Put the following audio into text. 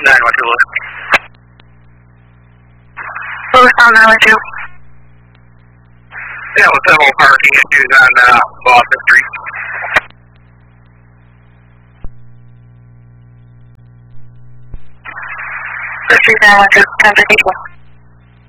What was on 912? Yeah, with several parking issues on Boston Street. Street 912, 1054.